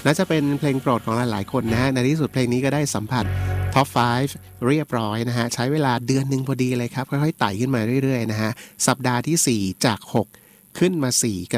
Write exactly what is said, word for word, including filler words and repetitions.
น่าจะเป็นเพลงโปรดของหลายๆคนนะฮะในที่สุดเพลงนี้ก็ได้สัมผัสท็อปไฟว์เรียบร้อยนะฮะใช้เวลาเดือนหนึ่งพอดีเลยครับค่อยๆไต่ขึ้นมาเรื่อยๆนะฮะสัปดาห์ที่สี่จากหกขึ้นมาสี่กับ